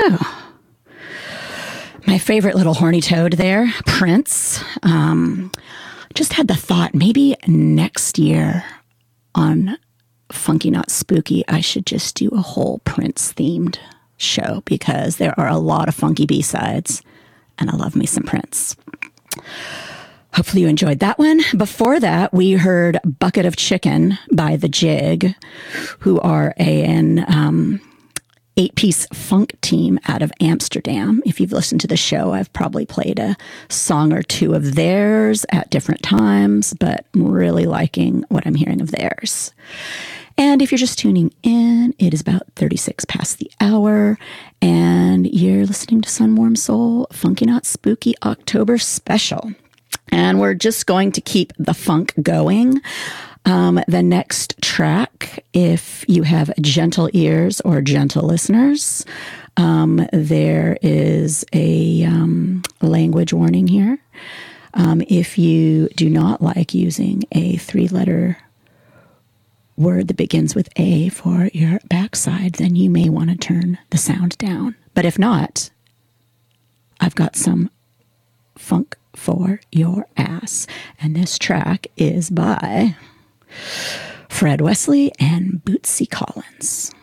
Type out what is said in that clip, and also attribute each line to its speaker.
Speaker 1: My favorite little horny toad there, Prince. Just had the thought, maybe next year on Funky Not Spooky, I should just do a whole Prince-themed show because there are a lot of funky B-sides, and I love me some Prince. Hopefully you enjoyed that one. Before that, we heard Bucket of Chicken by The Jig, who are an 8-piece funk team out of Amsterdam. If you've listened to the show, I've probably played a song or two of theirs at different times, but I'm really liking what I'm hearing of theirs. And if you're just tuning in, it is about 36 past the hour, and you're listening to Sun Warm Soul Funky Not Spooky October Special. And we're just going to keep the funk going. The next track, if you have gentle ears or gentle listeners, there is a language warning here. If you do not like using a 3-letter word that begins with A for your backside, then you may want to turn the sound down. But if not, I've got some funk for your ass. And this track is by Fred Wesley and Bootsy Collins.